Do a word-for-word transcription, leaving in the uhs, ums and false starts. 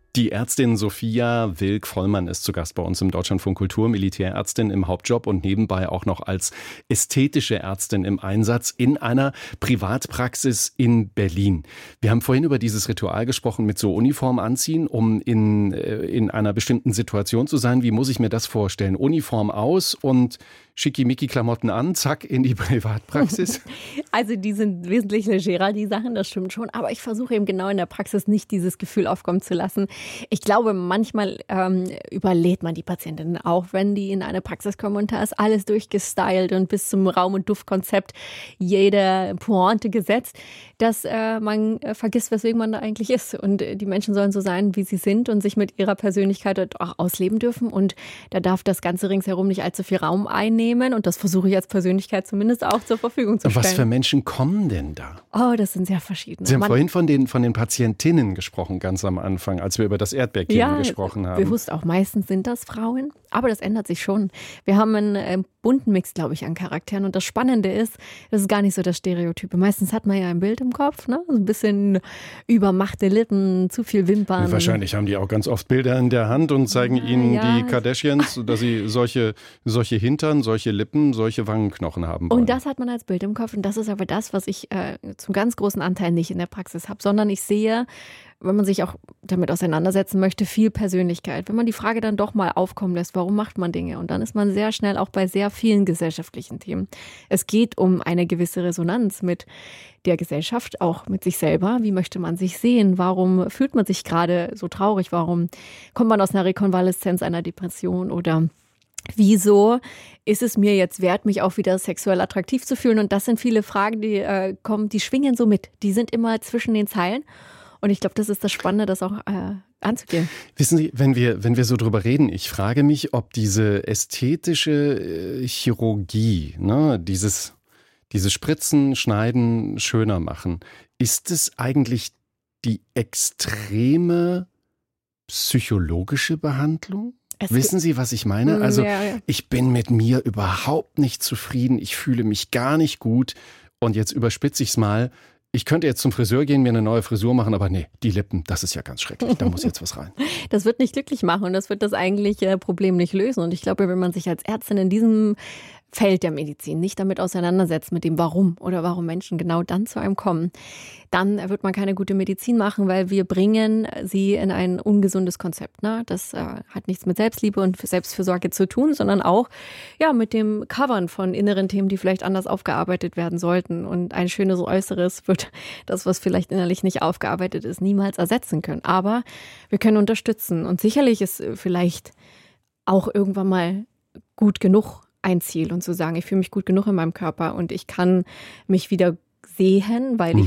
Die Ärztin Sophia Wilk-Vollmann ist zu Gast bei uns im Deutschlandfunk Kultur, Militärärztin im Hauptjob und nebenbei auch noch als ästhetische Ärztin im Einsatz in einer Privatpraxis in Berlin. Wir haben vorhin über dieses Ritual gesprochen mit so Uniform anziehen, um in, in einer bestimmten Situation zu sein. Wie muss ich mir das vorstellen? Uniform aus und Schickimicki-Klamotten an, zack, in die Privatpraxis? Also die sind wesentlich legerer, die Sachen, das stimmt schon. Aber ich versuche eben genau in der Praxis nicht dieses Gefühl aufkommen zu lassen. Ich glaube, manchmal ähm, überlädt man die Patientinnen auch, wenn die in eine Praxis kommen und da ist alles durchgestylt und bis zum Raum- und Duftkonzept jede Pointe gesetzt, dass äh, man äh, vergisst, weswegen man da eigentlich ist. Und äh, die Menschen sollen so sein, wie sie sind und sich mit ihrer Persönlichkeit dort auch ausleben dürfen. Und da darf das Ganze ringsherum nicht allzu viel Raum einnehmen. Und das versuche ich als Persönlichkeit zumindest auch zur Verfügung zu stellen. Was für Menschen kommen denn da? Oh, das sind sehr verschiedene. Sie haben Man, vorhin von den, von den Patientinnen gesprochen, ganz am Anfang, als wir über das Erdbeerkind ja, gesprochen haben. Bewusst auch, meistens sind das Frauen. Aber das ändert sich schon. Wir haben einen äh, bunten Mix, glaube ich, an Charakteren. Und das Spannende ist, das ist gar nicht so das Stereotype. Meistens hat man ja ein Bild im Kopf, ne? So ein bisschen übermachte Lippen, zu viel Wimpern. Wahrscheinlich haben die auch ganz oft Bilder in der Hand und zeigen ja, ihnen ja. die Kardashians, dass sie solche, solche Hintern, solche Lippen, solche Wangenknochen haben wollen. Und das hat man als Bild im Kopf. Und das ist aber das, was ich äh, zum ganz großen Anteil nicht in der Praxis habe, sondern ich sehe, wenn man sich auch damit auseinandersetzen möchte, viel Persönlichkeit. Wenn man die Frage dann doch mal aufkommen lässt, warum macht man Dinge? Und dann ist man sehr schnell auch bei sehr vielen gesellschaftlichen Themen. Es geht um eine gewisse Resonanz mit der Gesellschaft, auch mit sich selber. Wie möchte man sich sehen? Warum fühlt man sich gerade so traurig? Warum kommt man aus einer Rekonvaleszenz, einer Depression oder wieso ist es mir jetzt wert, mich auch wieder sexuell attraktiv zu fühlen? Und das sind viele Fragen, die äh, kommen, die schwingen so mit. Die sind immer zwischen den Zeilen. Und ich glaube, das ist das Spannende, das auch äh, anzugehen. Wissen Sie, wenn wir, wenn wir so drüber reden, ich frage mich, ob diese ästhetische äh, Chirurgie, ne, dieses, dieses Spritzen, Schneiden, schöner machen, ist es eigentlich die extreme psychologische Behandlung? Es Wissen Sie, was ich meine? Also ja, ja. Ich bin mit mir überhaupt nicht zufrieden, ich fühle mich gar nicht gut und jetzt überspitze ich es mal. Ich könnte jetzt zum Friseur gehen, mir eine neue Frisur machen, aber nee, die Lippen, das ist ja ganz schrecklich, da muss jetzt was rein. Das wird nicht glücklich machen und das wird das eigentliche Problem nicht lösen. Und ich glaube, wenn man sich als Ärztin in diesem Feld der Medizin nicht damit auseinandersetzt, mit dem Warum oder warum Menschen genau dann zu einem kommen, dann wird man keine gute Medizin machen, weil wir bringen sie in ein ungesundes Konzept. Ne? Das äh, hat nichts mit Selbstliebe und Selbstfürsorge zu tun, sondern auch ja mit dem Covern von inneren Themen, die vielleicht anders aufgearbeitet werden sollten. Und ein schönes Äußeres wird das, was vielleicht innerlich nicht aufgearbeitet ist, niemals ersetzen können. Aber wir können unterstützen. Und sicherlich ist vielleicht auch irgendwann mal gut genug ein Ziel und zu sagen, ich fühle mich gut genug in meinem Körper und ich kann mich wieder sehen, weil ich